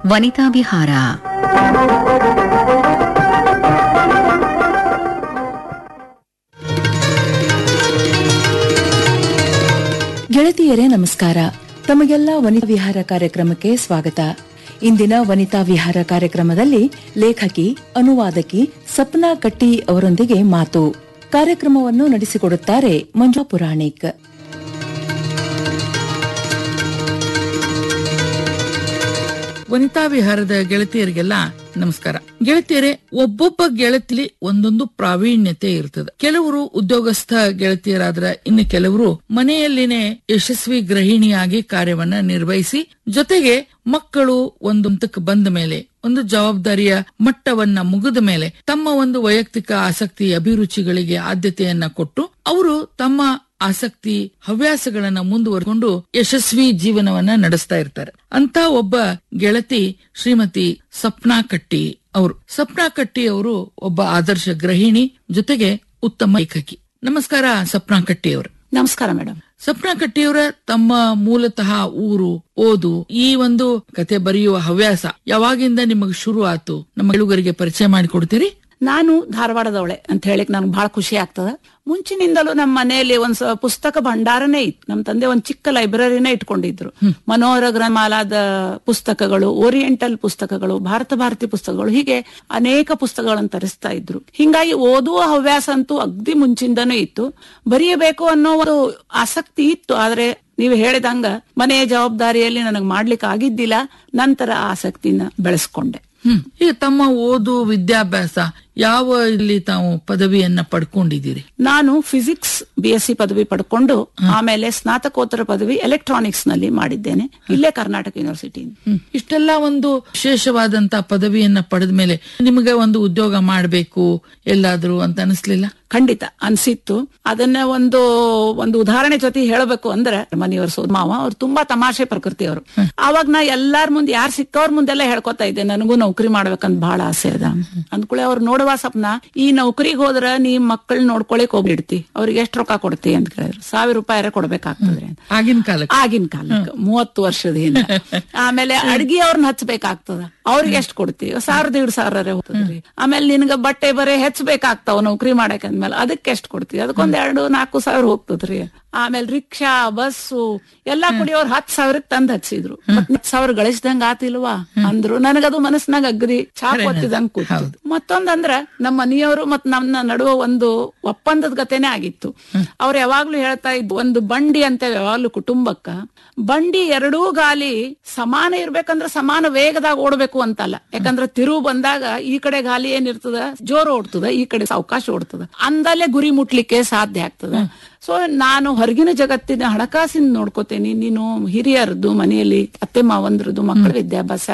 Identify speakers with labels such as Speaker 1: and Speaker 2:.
Speaker 1: ವನಿತಾ ವಿಹಾರ.
Speaker 2: ಗೆಳತಿಯರೇ ನಮಸ್ಕಾರ. ತಮಗೆಲ್ಲ ವನಿತಾ ವಿಹಾರ ಕಾರ್ಯಕ್ರಮಕ್ಕೆ ಸ್ವಾಗತ. ಇಂದಿನ ವನಿತಾ ವಿಹಾರ ಕಾರ್ಯಕ್ರಮದಲ್ಲಿ ಲೇಖಕಿ, ಅನುವಾದಕಿ ಸಪ್ನಾ ಕಟ್ಟಿ ಅವರೊಂದಿಗೆ ಮಾತು. ಕಾರ್ಯಕ್ರಮವನ್ನು ನಡೆಸಿಕೊಡುತ್ತಾರೆ ಮಂಜು ಪುರಾಣಿಕ್.
Speaker 3: ವನಿತಾ ವಿಹಾರದ ಗೆಳತಿಯರಿಗೆಲ್ಲ ನಮಸ್ಕಾರ. ಗೆಳತಿಯರೇ, ಒಬ್ಬೊಬ್ಬ ಗೆಳತಿಲಿ ಒಂದೊಂದು ಪ್ರಾವೀಣ್ಯತೆ ಇರ್ತದೆ. ಕೆಲವರು ಉದ್ಯೋಗಸ್ಥ ಗೆಳತಿಯರಾದ್ರ, ಇನ್ನು ಕೆಲವರು ಮನೆಯಲ್ಲಿನೇ ಯಶಸ್ವಿ ಗೃಹಿಣಿಯಾಗಿ ಕಾರ್ಯವನ್ನ ನಿರ್ವಹಿಸಿ, ಜೊತೆಗೆ ಮಕ್ಕಳು ಒಂದು ಹಂತಕ್ಕೆ ಬಂದ ಮೇಲೆ, ಒಂದು ಜವಾಬ್ದಾರಿಯ ಮಟ್ಟವನ್ನ ಮುಗಿದ ಮೇಲೆ ತಮ್ಮ ಒಂದು ವೈಯಕ್ತಿಕ ಆಸಕ್ತಿ ಅಭಿರುಚಿಗಳಿಗೆ ಆದ್ಯತೆಯನ್ನ ಕೊಟ್ಟು ಅವರು ತಮ್ಮ ಆಸಕ್ತಿ ಹವ್ಯಾಸಗಳನ್ನ ಮುಂದುವರೆಕೊಂಡು ಯಶಸ್ವಿ ಜೀವನವನ್ನ ನಡೆಸ್ತಾ ಇರ್ತಾರೆ. ಅಂತ ಒಬ್ಬ ಗೆಳತಿ ಶ್ರೀಮತಿ ಸಪ್ನಾ ಕಟ್ಟಿ ಅವರು. ಸಪ್ನಾ ಕಟ್ಟಿ ಅವರು ಒಬ್ಬ ಆದರ್ಶ ಗೃಹಿಣಿ, ಜೊತೆಗೆ ಉತ್ತಮ ಲೇಖಕಿ. ನಮಸ್ಕಾರ ಸಪ್ನಾ ಕಟ್ಟಿ ಅವರು.
Speaker 4: ನಮಸ್ಕಾರ ಮೇಡಮ್.
Speaker 3: ಸಪ್ನಾ ಕಟ್ಟಿಯವರ ತಮ್ಮ ಮೂಲತಃ ಊರು, ಓದು, ಈ ಒಂದು ಕತೆ ಬರೆಯುವ ಹವ್ಯಾಸ ಯಾವಾಗಿಂದ ನಿಮಗೆ ಶುರು ಆತು? ನಮ್ಮ ಕೇಳುಗರಿಗೆ ಪರಿಚಯ ಮಾಡಿಕೊಡ್ತೀರಿ?
Speaker 4: ನಾನು ಧಾರವಾಡದವಳೆ ಅಂತ ಹೇಳಿಕ್ ನನ್ಗೆ ಬಹಳ ಖುಷಿ ಆಗ್ತದ. ಮುಂಚಿನಿಂದಲೂ ನಮ್ಮ ಮನೆಯಲ್ಲಿ ಒಂದ್ ಪುಸ್ತಕ ಭಂಡಾರನೇ ಇತ್ತು. ನಮ್ ತಂದೆ ಒಂದ್ ಚಿಕ್ಕ ಲೈಬ್ರರಿನೇ ಇಟ್ಕೊಂಡಿದ್ರು. ಮನೋಹರ ಗ್ರಂಥಮಾಲಾದ ಪುಸ್ತಕಗಳು, ಓರಿಯೆಂಟಲ್ ಪುಸ್ತಕಗಳು, ಭಾರತಿ ಪುಸ್ತಕಗಳು, ಹೀಗೆ ಅನೇಕ ಪುಸ್ತಕಗಳನ್ನು ತರಿಸ್ತಾ ಇದ್ರು. ಹಿಂಗಾಗಿ ಓದುವ ಹವ್ಯಾಸ ಅಂತೂ ಅಗ್ದಿ ಮುಂಚಿಂದನೂ ಇತ್ತು. ಬರೆಯಬೇಕು ಅನ್ನೋ ಒಂದು ಆಸಕ್ತಿ ಇತ್ತು. ಆದ್ರೆ ನೀವು ಹೇಳಿದಂಗ ಮನೆಯ ಜವಾಬ್ದಾರಿಯಲ್ಲಿ ನನಗೆ ಮಾಡ್ಲಿಕ್ಕೆ ಆಗಿದ್ದಿಲ್ಲ. ನಂತರ ಆಸಕ್ತಿನ ಬೆಳೆಸ್ಕೊಂಡೆ.
Speaker 3: ಈಗ ತಮ್ಮ ಓದು ವಿದ್ಯಾಭ್ಯಾಸ ಯಾವ ಇಲ್ಲಿ ತಾವು ಪದವಿಯನ್ನ ಪಡ್ಕೊಂಡಿದ್ದೀರಿ?
Speaker 4: ನಾನು ಫಿಸಿಕ್ಸ್ BSc ಪದವಿ ಪಡ್ಕೊಂಡು ಆಮೇಲೆ ಸ್ನಾತಕೋತ್ತರ ಪದವಿ ಎಲೆಕ್ಟ್ರಾನಿಕ್ಸ್ ನಲ್ಲಿ ಮಾಡಿದ್ದೇನೆ, ಇಲ್ಲೇ ಕರ್ನಾಟಕ ಯೂನಿವರ್ಸಿಟಿ.
Speaker 3: ಇಷ್ಟೆಲ್ಲ ಒಂದು ವಿಶೇಷವಾದಂತ ಪದವಿಯನ್ನ ಪಡೆದ ಮೇಲೆ ನಿಮಗೆ ಒಂದು ಉದ್ಯೋಗ ಮಾಡ್ಬೇಕು ಎಲ್ಲಾದ್ರೂ ಅಂತ ಅನಿಸ್ಲಿಲ್ಲ?
Speaker 4: ಖಂಡಿತ ಅನ್ಸಿತ್ತು. ಅದನ್ನ ಒಂದು ಉದಾಹರಣೆ ಜೊತೆ ಹೇಳಬೇಕು ಅಂದ್ರೆ, ಮನೆಯವ್ರ ಮಾವ ಅವ್ರು ತುಂಬಾ ತಮಾಷೆ ಪ್ರಕೃತಿ ಅವರು. ಆವಾಗ ನಾ ಎಲ್ಲಾರ ಮುಂದೆ, ಯಾರು ಸಿಕ್ಕವ್ರ ಮುಂದೆಲ್ಲ ಹೇಳ್ಕೊತಾ ಇದ್ದೆ, ನನಗೂ ನೌಕರಿ ಮಾಡ್ಬೇಕಂತ ಬಹಳ ಆಸೆ ಅದ ಅಂದ್ಕೂಳೆ ಅವ್ರು ನೋಡುವ ಸಪ್ನ, ಈ ನೌಕರಿಗೆ ಹೋದ್ರ ನೀ ಮಕ್ಕಳು ನೋಡ್ಕೊಳಿಕ್ ಹೋಗ್ಬಿಡ್ತಿ, ಅವ್ರಿಗೆ ಎಷ್ಟ್ ರೊಕ್ಕ ಕೊಡ್ತಿ ಅಂತ ಕೇಳಿದ್ರು. 1,000 ರೂಪಾಯಿ ಕೊಡ್ಬೇಕಾಗ್ತದ್ರಿ ಅಂತ. ಆಗಿನ ಕಾಲಕ್ಕೆ 30 ವರ್ಷದ ಹಿಂದೆ. ಆಮೇಲೆ ಅಡ್ಗಿ ಅವ್ರನ್ನ ಹಚ್ಬೇಕಾಗ್ತದ, ಅವ್ರಿಗೆ ಎಷ್ಟ್ ಕೊಡ್ತಿ? 1,000-1,500 ಹೋಗ್ತದ್ರಿ. ಆಮೇಲೆ ನಿನ್ಗ ಬಟ್ಟೆ ಬರೇ ಹೆಚ್ಚಬೇಕಾಗ್ತಾವ ನೌಕರಿ ಮಾಡಕ್ ಅಂದ್ಮೇಲೆ, ಅದಕ್ಕೆ ಎಷ್ಟ್ ಕೊಡ್ತಿ? ಅದಕ್ಕೊಂದ್ 2,000-4,000 ಹೋಗ್ತದ್ರಿ. ಆಮೇಲೆ ರಿಕ್ಷಾ, ಬಸ್ಸು ಎಲ್ಲಾ ಕೂಡಿ ಅವ್ರು 10,000 ತಂದ್ ಹಚ್ಚಿದ್ರು. 10,000 ಗಳಿಸಿದಂಗ ಆತಿಲ್ವಾ ಅಂದ್ರು. ನನಗದು ಮನಸ್ಸಿನಾಗ ಅಗ್ರಿ ಚಾಪ್ ಒತ್ತಿದಂಗ ಕೂತಿದ್ದು. ಮತ್ತೊಂದಂದ್ರ ನಮ್ಮ ಮನೆಯವರು ಮತ್ ನಮ್ಮ ನಡುವೆ ಒಂದು ಒಪ್ಪಂದದ ಗತೆನೆ ಆಗಿತ್ತು. ಅವ್ರು ಯಾವಾಗ್ಲೂ ಹೇಳ್ತಾ ಇದ್ದು, ಒಂದು ಬಂಡಿ ಅಂತ ಯಾವಾಗ್ಲೂ ಕುಟುಂಬಕ್ಕ ಬಂಡಿ ಎರಡೂ ಗಾಲಿ ಸಮಾನ ಇರ್ಬೇಕಂದ್ರ ಸಮಾನ ವೇಗದಾಗ ಓಡ್ಬೇಕು ಅಂತಲ್ಲ. ಯಾಕಂದ್ರ ತಿರುವು ಬಂದಾಗ ಈ ಕಡೆ ಗಾಲಿ ಏನಿರ್ತದ ಜೋರು ಓಡ್ತದ, ಈ ಕಡೆ ಸಾವಕಾಶ ಓಡ್ತದ, ಅಂದಲ್ಲೇ ಗುರಿ ಮುಟ್ಲಿಕ್ಕೆ ಸಾಧ್ಯ ಆಗ್ತದ. ಸೊ ನಾನು ಹೊರಗಿನ ಜಗತ್ತಿನ ಹಣಕಾಸಿನ ನೋಡ್ಕೋತೇನೆ, ನೀನು ಹಿರಿಯರದ್ದು ಮನೆಯಲ್ಲಿ ಅತ್ತೆ ಮಾವಂದ್ರದ್ದು ಮಕ್ಕಳ ವಿದ್ಯಾಭ್ಯಾಸ